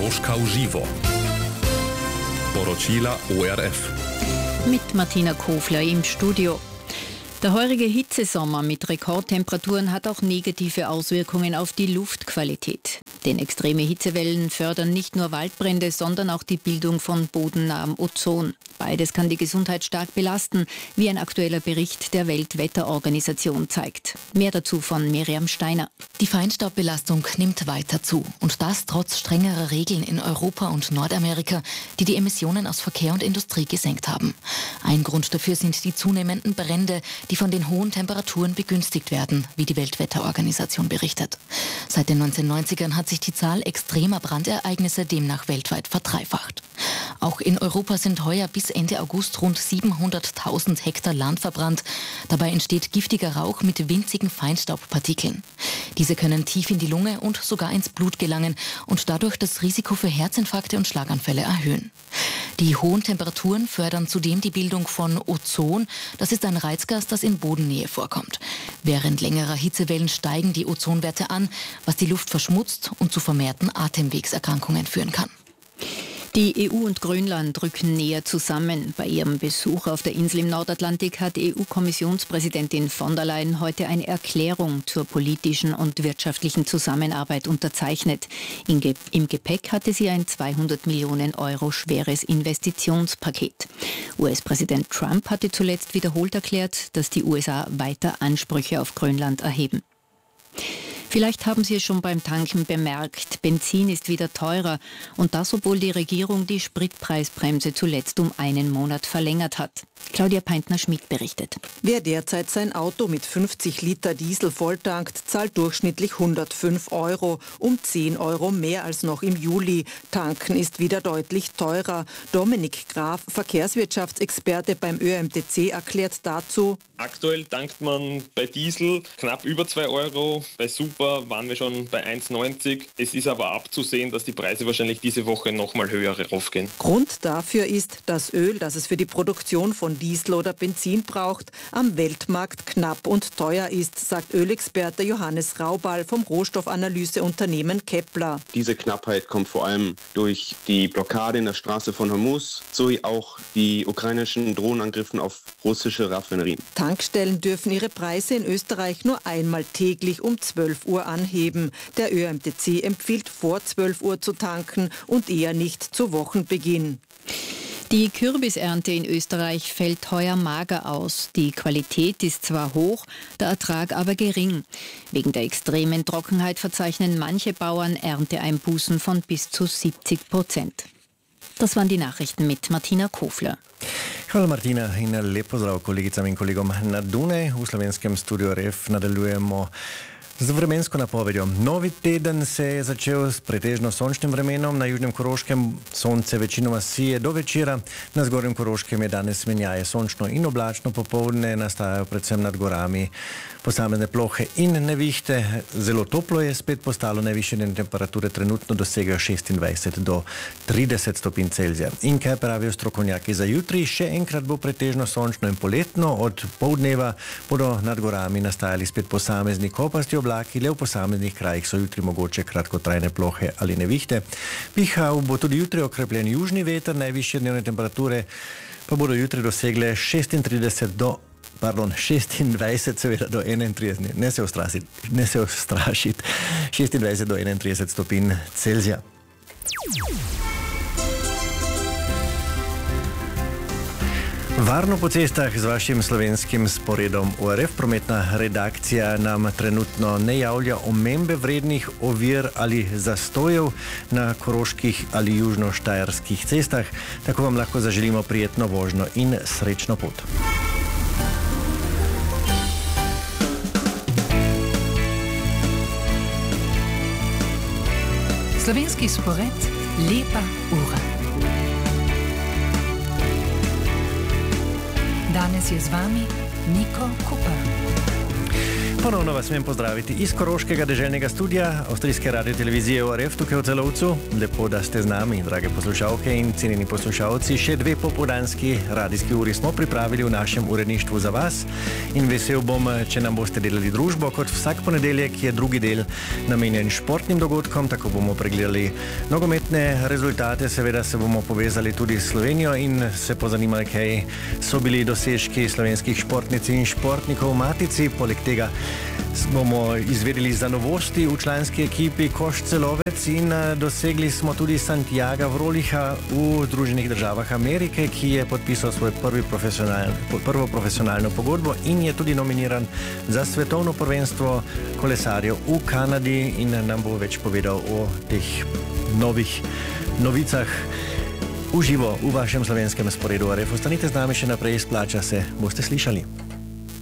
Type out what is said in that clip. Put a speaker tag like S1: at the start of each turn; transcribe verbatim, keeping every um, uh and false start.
S1: Koroška v živo. Poročila O R F.
S2: Mit Martina Kofler im Studio. Der heurige Hitzesommer mit Rekordtemperaturen hat auch negative Auswirkungen auf die Luftqualität. Denn extreme Hitzewellen fördern nicht nur Waldbrände, sondern auch die Bildung von bodennahem Ozon. Beides kann die Gesundheit stark belasten, wie ein aktueller Bericht der Weltwetterorganisation zeigt. Mehr dazu von Miriam Steiner.
S3: Die Feinstaubbelastung nimmt weiter zu. Und das trotz strengerer Regeln in Europa und Nordamerika, die die Emissionen aus Verkehr und Industrie gesenkt haben. Ein Grund dafür sind die zunehmenden Brände, die von den hohen Temperaturen begünstigt werden, wie die Weltwetterorganisation berichtet. Seit den neunzehnhundertneunzigern hat sich die Zahl extremer Brandereignisse demnach weltweit verdreifacht. Auch in Europa sind heuer bis Ende August rund siebenhunderttausend Hektar Land verbrannt. Dabei entsteht giftiger Rauch mit winzigen Feinstaubpartikeln. Diese können tief in die Lunge und sogar ins Blut gelangen und dadurch das Risiko für Herzinfarkte und Schlaganfälle erhöhen. Die hohen Temperaturen fördern zudem die Bildung von Ozon. Das ist ein Reizgas, das in Bodennähe vorkommt. Während längerer Hitzewellen steigen die Ozonwerte an, was die Luft verschmutzt und zu vermehrten Atemwegserkrankungen führen kann.
S2: Die E U und Grönland rücken näher zusammen. Bei ihrem Besuch auf der Insel im Nordatlantik hat E U-Kommissionspräsidentin von der Leyen heute eine Erklärung zur politischen und wirtschaftlichen Zusammenarbeit unterzeichnet. Im Gepäck hatte sie ein zweihundert Millionen Euro schweres Investitionspaket. U S-Präsident Trump hatte zuletzt wiederholt erklärt, dass die U S A weiter Ansprüche auf Grönland erheben. Vielleicht haben Sie es schon beim Tanken bemerkt, Benzin ist wieder teurer und das, obwohl die Regierung die Spritpreisbremse zuletzt um einen Monat verlängert hat. Claudia Peintner-Schmidt berichtet.
S4: Wer derzeit sein Auto mit fünfzig Liter Diesel volltankt, zahlt durchschnittlich hundertfünf Euro, um zehn Euro mehr als noch im Juli. Tanken ist wieder deutlich teurer. Dominik Graf, Verkehrswirtschaftsexperte beim Ö M T C, erklärt dazu:
S5: Aktuell tankt man bei Diesel knapp über zwei Euro, bei Super waren wir schon bei eins neunzig. Es ist aber abzusehen, dass die Preise wahrscheinlich diese Woche nochmal höher raufgehen.
S4: Grund dafür ist, dass Öl, das es für die Produktion von Diesel oder Benzin braucht, am Weltmarkt knapp und teuer ist, sagt Ölexperte Johannes Raubal vom Rohstoffanalyseunternehmen Kepler.
S6: Diese Knappheit kommt vor allem durch die Blockade in der Straße von Hormuz sowie auch die ukrainischen Drohnenangriffen auf russische Raffinerien.
S4: Tankstellen dürfen ihre Preise in Österreich nur einmal täglich um zwölf Uhr anheben. Der Ö M T C empfiehlt vor zwölf Uhr zu tanken und eher nicht zu Wochenbeginn.
S2: Die Kürbisernte in Österreich fällt heuer mager aus. Die Qualität ist zwar hoch, der Ertrag aber gering. Wegen der extremen Trockenheit verzeichnen manche Bauern Ernteeinbußen von bis zu siebzig Prozent. Das waren die Nachrichten mit Martina Kofler.
S7: Hvala Martina in lep pozdrav kolegicam in kolegom na Dunaj. V slovenskem studiu R F nadaljujemo z vremensko napovedjo. Novi teden se je začel s pretežno sončnim vremenom. Na južnem Koroškem sonce večinoma sije do večera. Na zgornjem Koroškem je danes menjaje sončno in oblačno. Popoldne nastajajo predvsem nad gorami posamezne plohe in nevihte. Zelo toplo je spet postalo, najvišje temperature trenutno dosegajo šestindvajset do trideset stopinj Celzija. In kaj pravijo strokovnjaki za jutri? Še enkrat bo pretežno sončno in poletno. Od poldneva bodo nad gorami nastajali spet posamezni kopasti oblaki, le v posameznih krajih so jutri mogoče kratkotrajne plohe ali nevihte. Pihal bo tudi jutri okrepljen južni veter, najvišje dnevne temperature pa bodo jutri dosegle šestintrideset do Pardon, šestindvajset seveda do enaintrideset, ne se ustrašiti, ne se ustrašiti, šestindvajset do enaintrideset stopinj Celzija. Varno po cestah z vašim slovenskim sporedom O R F. Prometna redakcija nam trenutno ne javlja omembe vrednih ovir ali zastojev na koroških ali južno-štajerskih cestah. Tako vam lahko zaželimo prijetno vožnjo in srečno pot.
S8: Slovenski spored, lepa ura. Danes je z vami Niko Kupa.
S7: Ponovno vas smem pozdraviti iz Koroškega deželnega studia avstrijske radiotelevizije O R F tukaj v Celovcu. Lepo, da ste z nami, drage poslušalke in cenjeni poslušalci. Še dve popoldanski radijski uri smo pripravili v našem uredništvu za vas in vesel bom, če nam boste delali družbo. Kot vsak ponedeljek je drugi del namenjen športnim dogodkom, tako bomo pregledali nogometne rezultate, seveda se bomo povezali tudi s Slovenijo in se pozanimali, kaj so bili dosežki slovenskih športnic in športnikov v Matici. Poleg tega bomo izvedeli za novosti v članski ekipi Koš Celovec in dosegli smo tudi Santiaga Vrolicha v Združenih državah Amerike, ki je podpisal svoj prvi profesional, prvo profesionalno pogodbo in je tudi nominiran za svetovno prvenstvo kolesarjev v Kanadi in nam bo več povedal o teh novih novicah v živo v vašem slovenskem sporedu O R F. Ostanite z nami še naprej, splača se, boste slišali.